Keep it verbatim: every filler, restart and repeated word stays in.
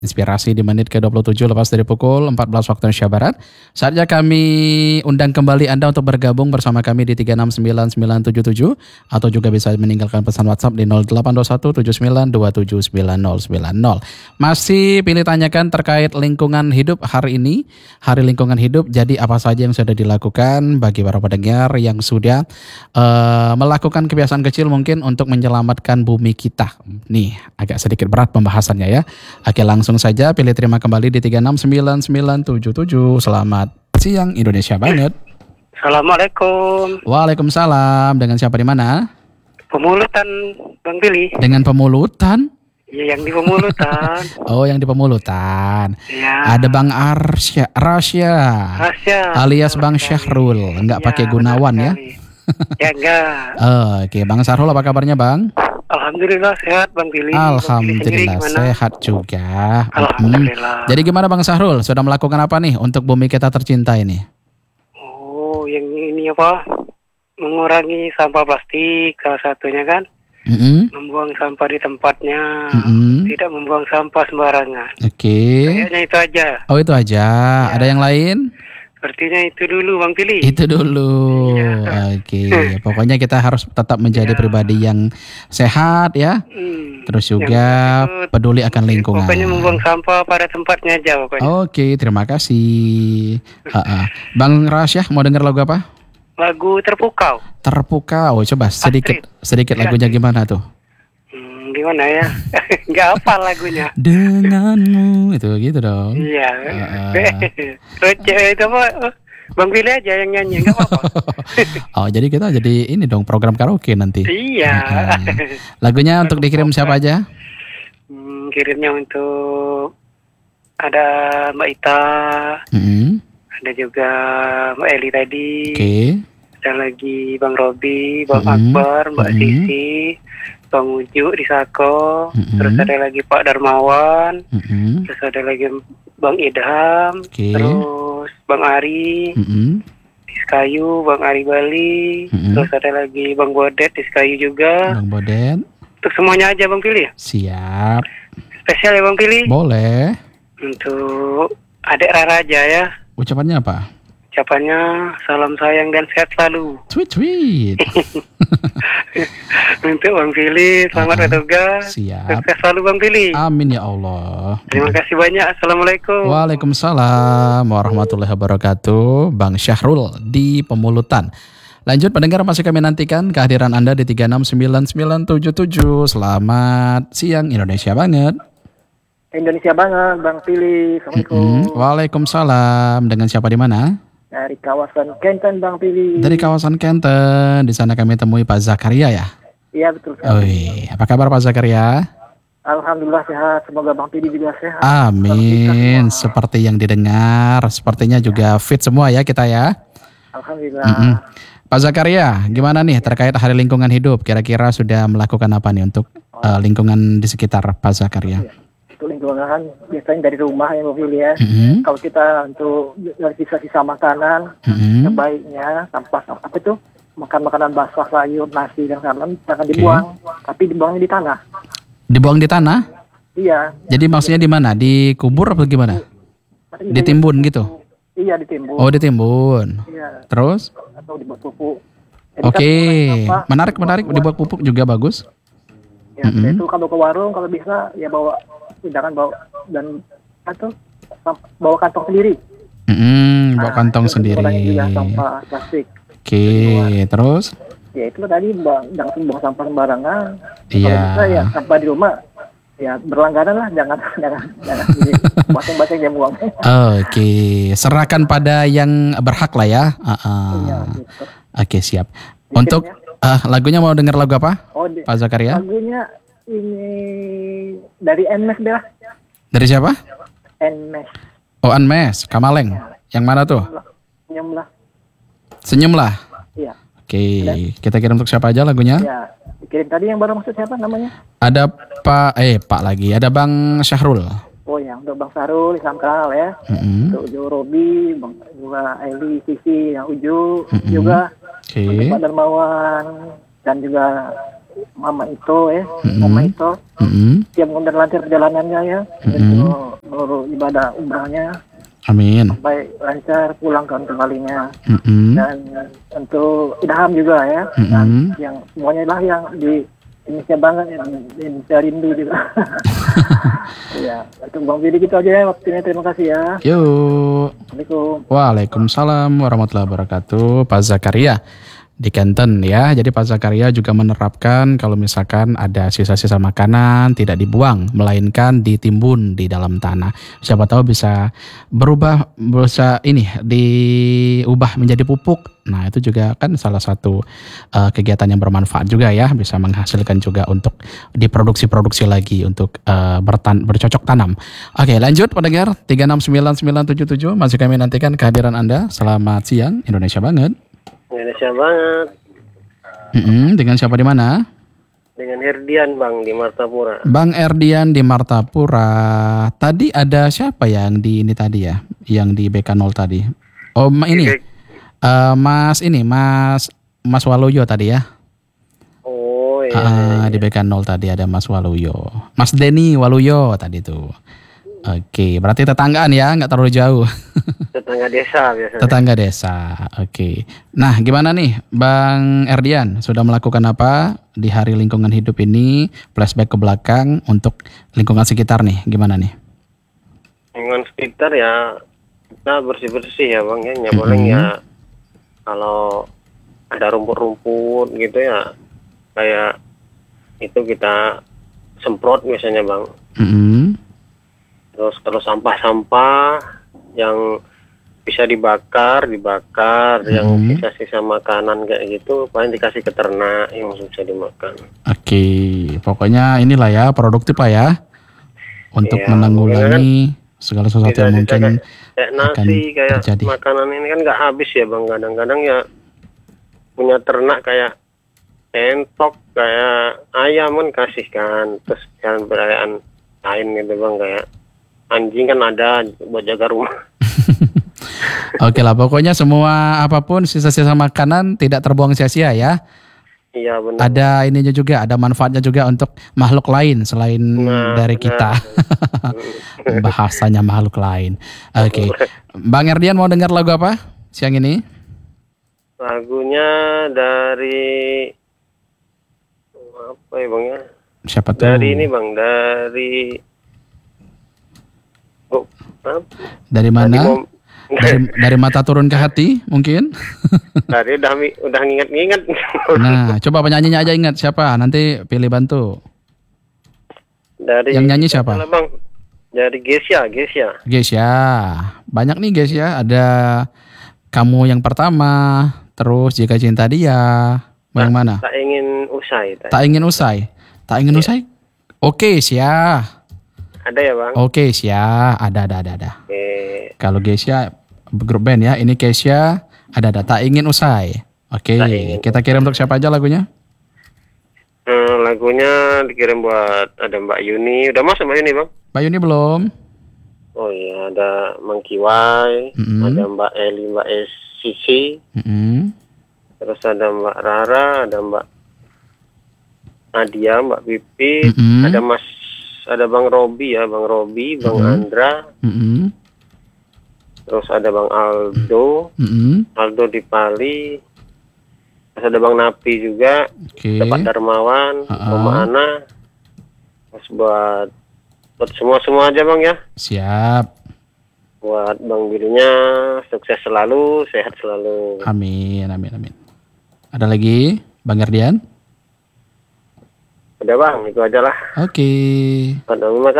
Inspirasi di menit ke dua puluh tujuh lepas dari pukul empat belas waktu Indonesia Barat. Saatnya kami undang kembali Anda untuk bergabung bersama kami di tiga enam sembilan sembilan tujuh tujuh atau juga bisa meninggalkan pesan WhatsApp di nol delapan dua satu tujuh sembilan dua tujuh sembilan nol sembilan nol. Masih pilih tanyakan terkait lingkungan hidup hari ini, Hari Lingkungan Hidup. Jadi apa saja yang sudah dilakukan bagi para pendengar yang sudah uh, melakukan kebiasaan kecil mungkin untuk menyelamatkan bumi kita. Nih, agak sedikit berat pembahasannya ya. Oke, langsung saja pilih terima kembali di tiga enam sembilan sembilan tujuh tujuh. Selamat siang Indonesia banget. Assalamualaikum. Waalaikumsalam. Dengan siapa di mana? Pemulutan Bang Billy. Dengan Pemulutan? Iya, yang di Pemulutan. Oh, yang di Pemulutan. Iya. Ada Bang Arsya, Rasya. Rasya. Alias Bang Syahrul. Enggak pakai Gunawan ya? Ya enggak. Oh, oke, Bang Syahrul apa kabarnya, Bang? Alhamdulillah sehat Bang Billy. Alhamdulillah sehat juga. Alhamdulillah. Hmm. Jadi gimana Bang Syahrul? Sudah melakukan apa nih untuk bumi kita tercinta ini? Oh, yang ini apa? Mengurangi sampah plastik salah satunya kan? Mm-hmm. Membuang sampah di tempatnya. Mm-hmm. Tidak membuang sampah sembarangan. Oke. Okay. Kayaknya itu aja. Oh, itu aja. Ya. Ada yang lain? Sepertinya itu dulu Bang Billy. Itu dulu. Ya. Oke. Okay. Pokoknya kita harus tetap menjadi ya. pribadi yang sehat ya. Hmm. Terus juga itu, peduli akan lingkungan. Pokoknya membuang sampah pada tempatnya aja pokoknya. Oke, okay, terima kasih. Bang Rasyah mau dengar lagu apa? Lagu Terpukau. Terpukau. Coba sedikit Astrid. sedikit lagunya gimana tuh? Hmm, gimana ya? Enggak apa lagunya. Denganmu itu gitu dong. Iya. Uh. Itu apa? Bang Billy aja yang nyanyi, enggak apa-apa. Oh, jadi kita jadi ini dong program karaoke nanti. Iya. Uh, lagunya untuk dikirim siapa aja? Hmm, kirimnya untuk ada Mbak Ita. Mm-hmm. Ada juga Mbak Eli tadi. Oke. Okay. Ada lagi Bang Robi, Bang mm-hmm. Akbar, Mbak mm-hmm. Sisi, Bang Uju di Sako, mm-hmm. terus ada lagi Pak Darmawan, mm-hmm. terus ada lagi Bang Idham, okay. terus Bang Ari, mm-hmm. di Sekayu, Bang Ari Bali, mm-hmm. terus ada lagi Bang Bodet di Sekayu juga. Bang Bodet. Untuk semuanya aja Bang Pilih. Siap. Spesial ya Bang Pilih. Boleh. Untuk adek Rara aja ya. Ucapannya apa? Ucapannya salam sayang dan sehat selalu. Tweet tweet. Untuk Bang Billy, selamat uh, bertugas. Siap. Sukses selalu Bang Billy. Amin ya Allah. Terima kasih banyak. Assalamualaikum. Waalaikumsalam warahmatullahi wabarakatuh. Bang Syahrul di Pemulutan. Lanjut pendengar, masih kami nantikan kehadiran Anda di tiga enam sembilan sembilan tujuh tujuh. Selamat siang Indonesia banget. Indonesia banget Bang Billy. Assalamualaikum. Mm-hmm. Waalaikumsalam. Dengan siapa di mana? Dari kawasan Kenten Bang Billy. Dari kawasan Kenten. Di sana kami temui Pak Zakaria ya? Iya betul sekali. Oh, apa kabar Pak Zakaria? Alhamdulillah sehat. Semoga Bang Billy juga sehat. Amin. Seperti yang didengar, sepertinya juga fit semua ya kita ya. Alhamdulillah. Mm-mm. Pak Zakaria, gimana nih terkait Hari Lingkungan Hidup? Kira-kira sudah melakukan apa nih untuk uh, lingkungan di sekitar Pak Zakaria? Iya. Lingkungan biasanya dari rumah ya mobil ya. Mm-hmm. Kalau kita untuk dari sisa-sisa makanan, mm-hmm. sebaiknya sampah apa itu makan makanan basah, sayur, nasi dan lain-lain jangan okay. dibuang, tapi dibuangnya di tanah. Dibuang di tanah? Iya. Jadi maksudnya di mana? Di kubur atau gimana? Di, ditimbun gitu? Iya ditimbun. Oh ditimbun. Iya. Terus? Atau dibuat pupuk. Oke, okay. kan menarik menarik dibuat pupuk juga bagus. Ya, mm-hmm. itu kalau ke warung kalau bisa ya bawa jangan bawa dan atau bawa kantong sendiri. Mm-hmm, bawa nah, kantong sendiri. Juga sampah plastik. Oke, okay, terus? Ya itu tadi bang, jangan buang sampah sembarangan. Iya. Kalau bisa ya sampah di rumah ya berlangganan lah, jangan jangan jangan basing-basing yang buang. Oke, okay. Serahkan pada yang berhak lah ya. Uh-uh. Iya, gitu. Oke okay, siap. Untuk uh, lagunya mau dengar lagu apa? Oh, di, Pak Zakaria? Lagunya ini dari Nmes deh. Dari siapa? Nmes. Oh, Nmes, Kamaleng. Ya. Yang mana tuh? Senyumlah. Senyumlah. Iya. Oke, okay. Kita kirim untuk siapa aja lagunya? Iya. Kirim tadi yang baru maksud siapa namanya? Ada Pak, eh Pak lagi. Ada Bang Syahrul. Oh ya, untuk Bang Syahrul, Samkal ya. Mm-hmm. Untuk Uju Robi, Bang juga Eli, Sisi, yang Uju mm-hmm. juga. Oke. Okay. Pak Darmawan dan juga Mama Ito ya, Mm-mm. Mama Ito. Mm-mm. Siap mudah lancar perjalanannya ya, Mm-mm. untuk seluruh ibadah umrahnya Amin. baik lancar pulang ke kembalinya. Mm-mm. Dan untuk Idham juga ya, Mm-mm. dan yang semuanya lah yang di Indonesia banget yang di Indonesia rindu juga. Ya, untuk Bang Bidi gitu aja ya waktunya, terima kasih ya. Yuk. Assalamualaikum. Waalaikumsalam warahmatullahi wabarakatuh. Pak Zakaria di Kenten ya. Jadi Pak Zakaria juga menerapkan kalau misalkan ada sisa-sisa makanan tidak dibuang, melainkan ditimbun di dalam tanah. Siapa tahu bisa berubah, bisa ini diubah menjadi pupuk. Nah itu juga kan salah satu uh, kegiatan yang bermanfaat juga ya, bisa menghasilkan juga untuk diproduksi-produksi lagi untuk uh, bertan bercocok tanam. Oke lanjut pendengar tiga enam sembilan sembilan tujuh tujuh masih kami nantikan kehadiran Anda. Selamat siang Indonesia banget. Indonesia banget. Mm-mm, dengan siapa di mana? Dengan Herdian Bang di Martapura. Bang Erdian di Martapura. Tadi ada siapa yang di ini tadi ya? Yang di B K nol tadi. Oh ma- ini uh, Mas ini Mas Mas Waluyo tadi ya. Oh iya. Ah, di B K nol tadi ada Mas Waluyo. Mas Denny Waluyo tadi tuh. Oke, berarti tetanggaan ya, nggak terlalu jauh. Tetangga desa biasanya. Tetangga desa, oke. Nah, gimana nih, Bang Erdian? Sudah melakukan apa di Hari Lingkungan Hidup ini? Flashback ke belakang untuk lingkungan sekitar nih, gimana nih? Lingkungan sekitar ya kita bersih-bersih ya Bang ya. Ya paling Mm-hmm. ya kalau ada rumput-rumput gitu ya kayak itu kita semprot biasanya Bang. Mm-hmm. Terus kalau sampah-sampah yang bisa dibakar, dibakar, Hmm. yang sisa-sisa makanan kayak gitu, paling dikasih ke ternak yang bisa dimakan. Oke, pokoknya inilah ya, produktif lah ya. Untuk Iya, menanggulangi segala sesuatu yang Sisa-sisa mungkin kayak, kayak akan nasi, kayak terjadi. makanan ini kan nggak habis ya Bang. Kadang-kadang ya punya ternak kayak entok, kayak ayam kan kasihkan, terus jalan perayaan lain gitu Bang, kayak anjing kan ada buat jaga rumah. Oke lah, pokoknya semua apapun sisa-sisa makanan tidak terbuang sia-sia ya. Iya benar. Ada ininya juga, ada manfaatnya juga untuk makhluk lain selain Nah, dari benar. kita. Bahasanya makhluk lain. Oke, Bang Erdian mau dengar lagu apa siang ini? Lagunya dari apa ya Bang ya? Siapa tuh? Dari ini Bang, dari oh, apa? Dari Tadi mana? mau- Dari, dari mata turun ke hati mungkin. Tadi udah mi- udah nginget-nginget. Nah, coba penyanyinya aja ingat siapa? Nanti pilih bantu. Dari Yang nyanyi siapa? Salah, Bang. Dari Gesia, Gesia. Guys ya, banyak nih guys ya. Ada Kamu Yang Pertama, terus Jika Cinta Dia. Yang mana? Tak ingin usai. Tak. Tak Ingin Usai. Tak Ingin Usai? Oke, Sia. Ada ya Bang? Oke, Sia. Ada, ada, ada, ada. Oke. Kalau Gesia grup band ya. Ini Kesia. Ada, ada. Tak Ingin Usai. Oke, Tak Ingin kita kirim untuk siapa aja lagunya? Eh, lagunya dikirim buat ada Mbak Yuni. Udah masuk Mbak Yuni Bang? Mbak Yuni belum? Oh iya, ada Mang Kiwai, Mm-mm. ada Mbak Eli, Mbak Sisi, Mm-mm. terus ada Mbak Rara, ada Mbak Nadia, Mbak Pipi, Mm-mm. ada Mas, ada Bang Robi ya, Bang Robi, Bang Mm-mm. Andra, Mm-mm. terus ada Bang Aldo, Mm-mm. Aldo di Pali, terus ada Bang Napi juga, Oke. ada Pak Darmawan, Ha-ha. Mama Ana, terus buat buat semua-semua aja Bang ya, Siap. buat Bang Bilinya sukses selalu, sehat selalu. Amin, amin, amin. Ada lagi, Bang Erdian? Udah Bang, itu aja lah. Oke. Terima kasih.